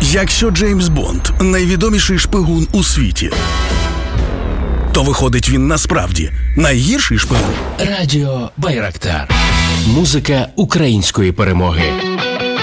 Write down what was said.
Якщо Джеймс Бонд – найвідоміший шпигун у світі, то виходить він насправді найгірший шпигун? Радіо Байрактар. Музика української перемоги.